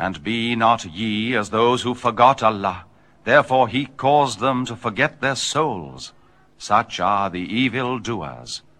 And be not ye as those who forgot Allah. Therefore he caused them to forget their souls. Such are the evil doers.